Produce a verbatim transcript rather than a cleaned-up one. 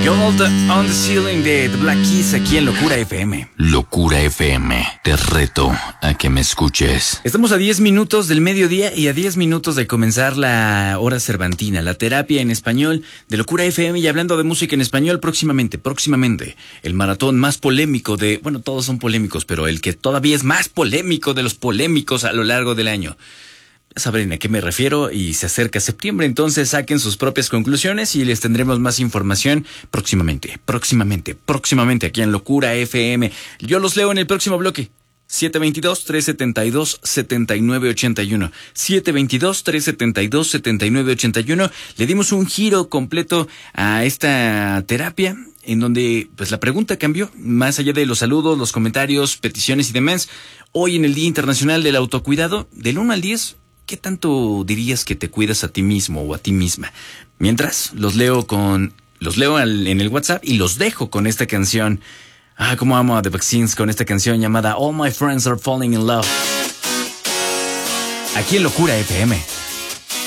Gold on the Ceiling de The Black Keys aquí en Locura F M. Locura F M, te reto a que me escuches. Estamos a diez minutos del mediodía y a diez minutos de comenzar la hora cervantina, la terapia en español de Locura F M. Y hablando de música en español, próximamente, próximamente, el maratón más polémico de... Bueno, todos son polémicos, pero el que todavía es más polémico de los polémicos a lo largo del año. Sabrán a qué me refiero y se acerca septiembre, entonces saquen sus propias conclusiones y les tendremos más información próximamente, próximamente, próximamente aquí en Locura F M. Yo los leo en el próximo bloque. siete dos dos, tres siete dos, siete nueve ocho uno. siete dos dos, tres siete dos, siete nueve ocho uno. Le dimos un giro completo a esta terapia, en donde pues la pregunta cambió, más allá de los saludos, los comentarios, peticiones y demás. Hoy en el Día Internacional del Autocuidado, del uno al diez, ¿qué tanto dirías que te cuidas a ti mismo o a ti misma? Mientras, los leo con, los leo al, en el WhatsApp y los dejo con esta canción. Ah, cómo amo a The Vaccines con esta canción llamada All My Friends Are Falling in Love. Aquí en Locura F M.